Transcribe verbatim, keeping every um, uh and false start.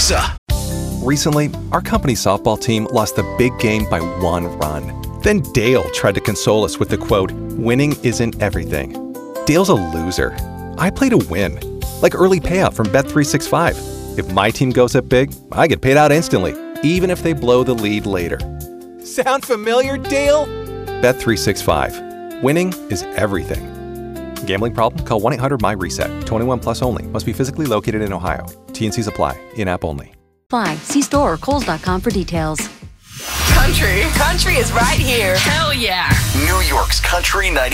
Alexa. Recently, our company softball team lost the big game by one run. Then Dale tried to console us with the quote, "Winning isn't everything." Dale's a loser. I play to win. Like early payout from Bet three sixty-five. If my team goes up big, I get paid out instantly, even if they blow the lead later. Sound familiar, Dale? Bet three sixty-five. Winning is everything. Gambling problem? Call one eight hundred M Y reset. twenty-one plus only. Must be physically located in Ohio. T and Cs apply. In-app only. Fly. See store or Kohl's dot com for details. Country. Country is right here. Hell yeah. New York's Country ninety.